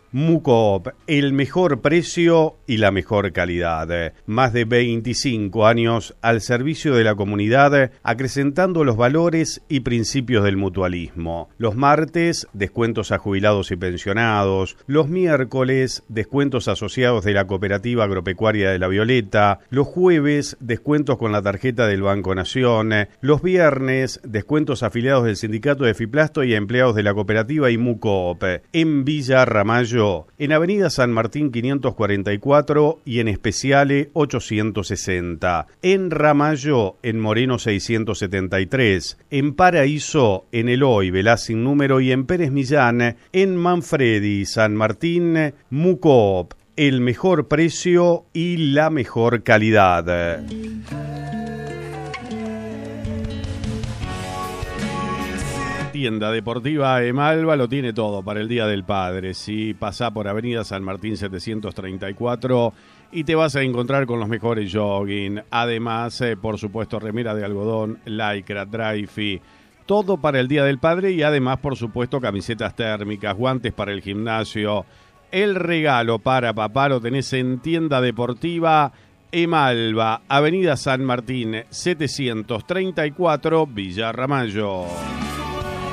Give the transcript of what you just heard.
Mucoop, el mejor precio y la mejor calidad. Más de 25 años al servicio de la comunidad, acrecentando los valores y principios del mutualismo. Los martes, descuentos a jubilados y pensionados. Los miércoles, descuentos asociados de la Cooperativa Agropecuaria de La Violeta. Los jueves, descuentos con la tarjeta del Banco Nación. Los viernes, descuentos afiliados del Sindicato de Fiplasto y empleados de la cooperativa y Mucoop. En Villa Ramallo, en Avenida San Martín 544 y en Especiale 860. En Ramallo, en Moreno 673. En Paraíso, en Eloy, Velás sin número y en Pérez Millán. En Manfredi, San Martín, Mucoop, el mejor precio y la mejor calidad. Tienda Deportiva Emalva lo tiene todo para el Día del Padre. Si pasá por Avenida San Martín 734 y te vas a encontrar con los mejores jogging. Además, por supuesto, remera de algodón, lycra, dry-fit, todo para el Día del Padre y además, por supuesto, camisetas térmicas, guantes para el gimnasio. El regalo para papá lo tenés en Tienda Deportiva Emalva, Avenida San Martín 734, Villa Ramallo.